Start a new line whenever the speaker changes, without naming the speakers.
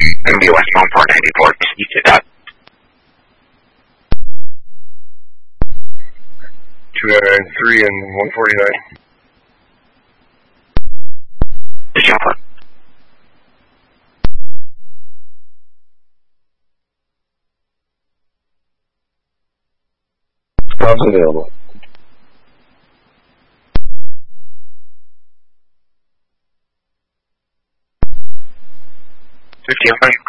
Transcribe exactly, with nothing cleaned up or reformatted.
M B westbound four ninety-four, you did that.
two nine three and one forty-nine.
The chopper.
Stops available.
fifty oh five.